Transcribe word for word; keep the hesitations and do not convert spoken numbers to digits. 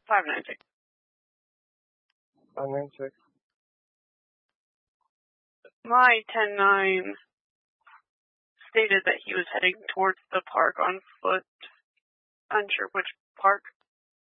five nine six. five nine six. My ten nine stated that he was heading towards the park on foot. Unsure which park.